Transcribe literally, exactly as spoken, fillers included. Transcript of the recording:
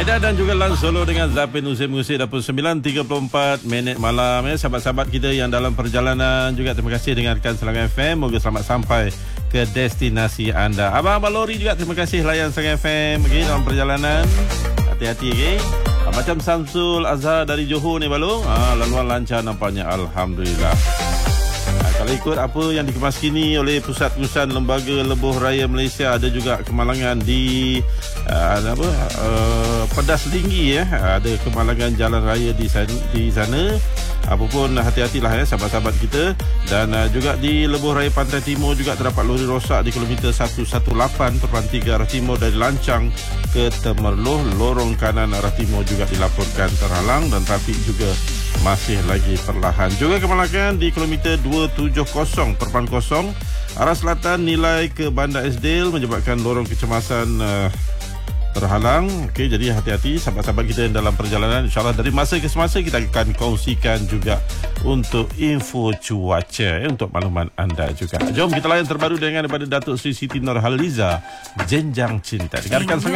Haidar dan juga Lan Solo dengan Zapin Usain Musik dapur sembilan tiga puluh empat minit malam ya. Sahabat-sahabat kita yang dalam perjalanan juga terima kasih dengarkan Selang F M. Moga selamat sampai ke destinasi anda. Abang-abang lori juga terima kasih layan Selang F M okay, dalam perjalanan. Hati-hati okay. Macam Samsul Azhar dari Johor ni Balung. Ah, laluan lancar nampaknya, alhamdulillah. Ah, kalau ikut apa yang dikemas kini oleh Pusat-Pusat Lembaga Lebuh Raya Malaysia, ada juga kemalangan di uh, apa uh, Pedas Linggi ya. Ada kemalangan jalan raya di sana, di sana. Apapun hati-hatilah ya sahabat-sahabat kita. Dan uh, juga di Lebuh Raya Pantai Timur juga terdapat lori rosak di kilometer seratus lapan belas perpuluhan tiga arah timur dari Lancang ke Temerloh. Lorong kanan arah timur juga dilaporkan terhalang dan trafik juga masih lagi perlahan. Juga kemalangan di kilometer dua tujuh kosong perpuluhan kosong arah selatan nilai ke Bandar Esdale menyebabkan lorong kecemasan uh, terhalang. Okey, jadi hati-hati sahabat-sahabat kita yang dalam perjalanan. InsyaAllah dari masa ke semasa kita akan kongsikan juga untuk info cuaca ya, untuk makluman anda juga. Jom kita layan terbaru dengan daripada Datuk Seri Siti Nurhaliza, Jenjang Cinta. Dengarkan